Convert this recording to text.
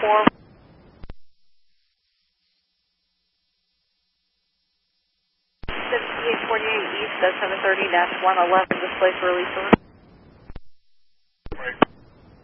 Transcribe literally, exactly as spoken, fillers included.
four. seventy-eight forty-eight East, seven thirty one eleven, display for release order.